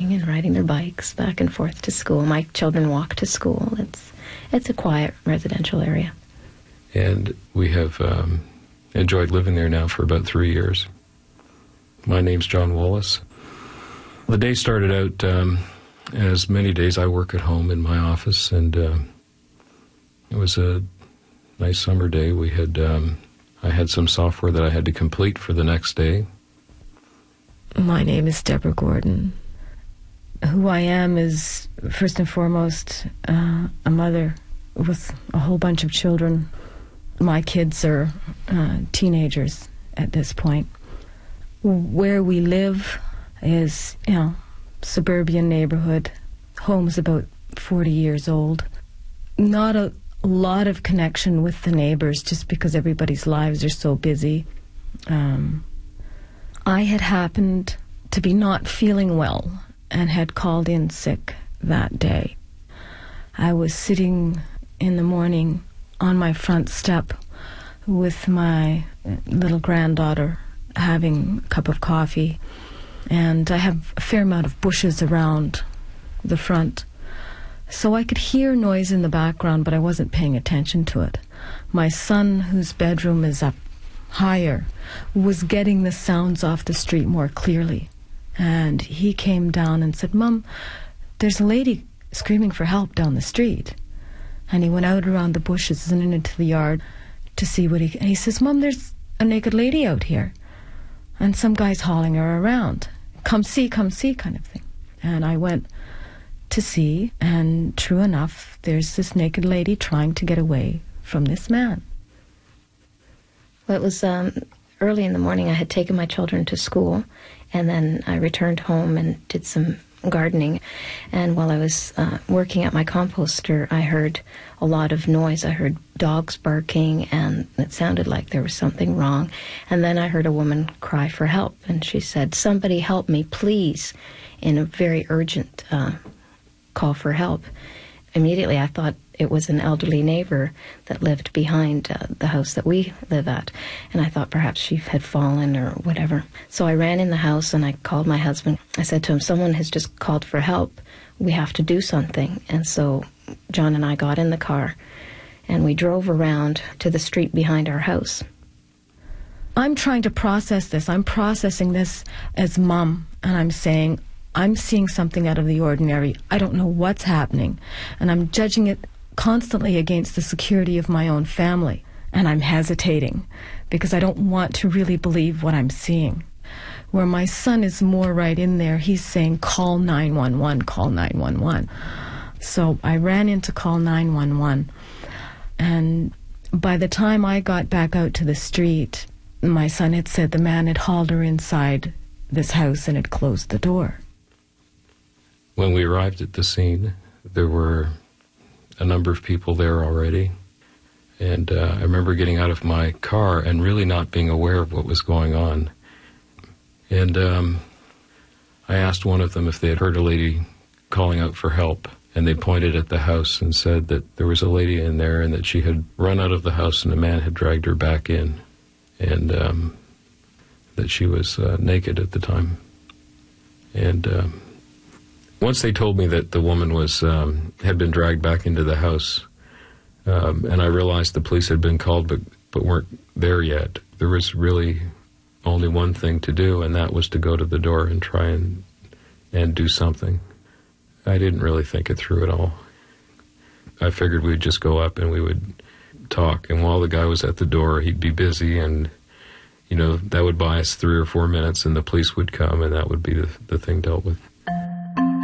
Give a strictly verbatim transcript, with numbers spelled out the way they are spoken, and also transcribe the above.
walking and riding their bikes back and forth to school. My children walk to school. It's it's a quiet residential area. And we have um, enjoyed living there now for about three years. My name's John Wallace. The day started out, um, as many days I work at home in my office, and uh, it was a nice summer day. We had, um, I had some software that I had to complete for the next day. My name is Deborah Gordon. Who I am is, first and foremost, uh, a mother with a whole bunch of children. My kids are uh, teenagers at this point. Where we live is, you know, suburban neighborhood. Home's about forty years old. Not a lot of connection with the neighbors just because everybody's lives are so busy. Um, I had happened to be not feeling well and had called in sick that day. I was sitting in the morning on my front step with my little granddaughter having a cup of coffee, and I have a fair amount of bushes around the front. So I could hear noise in the background, but I wasn't paying attention to it. My son, whose bedroom is up higher, was getting the sounds off the street more clearly. And he came down and said, "Mom, there's a lady screaming for help down the street." And he went out around the bushes and into the yard to see what he... And he says, "Mom, there's a naked lady out here. And some guy's hauling her around. Come see, come see," kind of thing. And I went to see, and true enough, there's this naked lady trying to get away from this man. Well, it was um, early in the morning. I had taken my children to school, and then I returned home and did some gardening. And while I was uh, working at my composter, I heard a lot of noise. I heard dogs barking, and it sounded like there was something wrong. And then I heard a woman cry for help, and she said, "Somebody help me, please," in a very urgent uh, call for help. Immediately I thought it was an elderly neighbor that lived behind uh, the house that we live at, and I thought perhaps she had fallen or whatever. So I ran in the house and I called my husband. I said to him, "Someone has just called for help. We have to do something." And so John and I got in the car and we drove around to the street behind our house. I'm trying to process this. I'm processing this as mom, and I'm saying, I'm seeing something out of the ordinary. I don't know what's happening, and I'm judging it constantly against the security of my own family, and I'm hesitating because I don't want to really believe what I'm seeing. Where my son is more right in there, he's saying, "Call nine one one, call nine one one." So I ran in to call nine one one, and by the time I got back out to the street, my son had said the man had hauled her inside this house and had closed the door. When we arrived at the scene, there were a number of people there already. And uh, I remember getting out of my car and really not being aware of what was going on. And um, I asked one of them if they had heard a lady calling out for help. And they pointed at the house and said that there was a lady in there and that she had run out of the house and a man had dragged her back in. And um, that she was uh, naked at the time. And... Um, Once they told me that the woman was um, had been dragged back into the house, um, and I realized the police had been called but, but weren't there yet, there was really only one thing to do, and that was to go to the door and try and, and do something. I didn't really think it through at all. I figured we'd just go up and we would talk, and while the guy was at the door, he'd be busy, and you know, that would buy us three or four minutes, and the police would come, and that would be the, the thing dealt with.